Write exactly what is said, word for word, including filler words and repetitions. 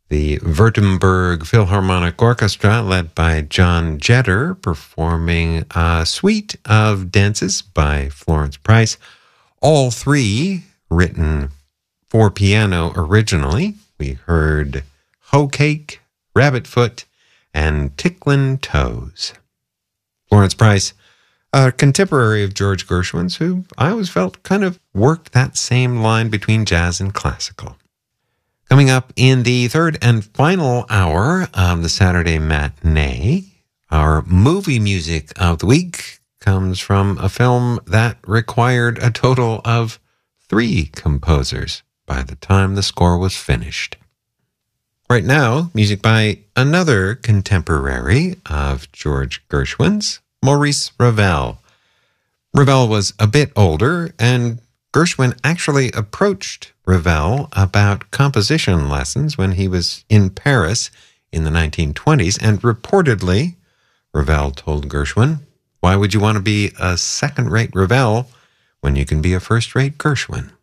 The Württemberg Philharmonic Orchestra, led by John Jetter, performing a suite of dances by Florence Price, all three written for piano originally. We heard Hoe Cake, Rabbit Foot, and Ticklin' Toes. Florence Price, a contemporary of George Gershwin's, who I always felt kind of worked that same line between jazz and classical. Coming up in the third and final hour of the Saturday matinee, our movie music of the week comes from a film that required a total of three composers by the time the score was finished. Right now, music by another contemporary of George Gershwin's, Maurice Ravel. Ravel was a bit older, and Gershwin actually approached Ravel about composition lessons when he was in Paris in the nineteen twenties, and reportedly, Ravel told Gershwin, "Why would you want to be a second-rate Ravel when you can be a first-rate Gershwin?"